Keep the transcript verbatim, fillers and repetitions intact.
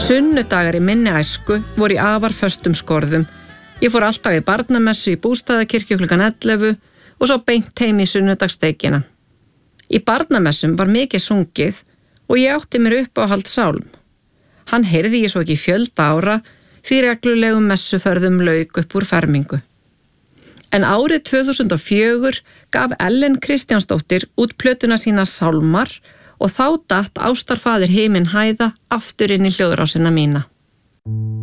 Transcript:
Sunnudagar í minni æsku voru í afar föstum skorðum. Ég fór alltaf í barnamessu í Bústaðakirkju klukkan ellefu og svo beint heim í sunnudagssteikina. Í barnamessum var mikið sungið og ég átti mér uppáhald sálm. Hann heyrði ég svo ekki í fjölda ára því reglulegum messuförðum lauk upp úr fermingu. En árið tvö þúsund og fjögur gaf Ellen Kristjánsdóttir út plötuna sína Sálmar og þá datt ástarfaðir himinn hæða aftur inn í hljóðrásina mína.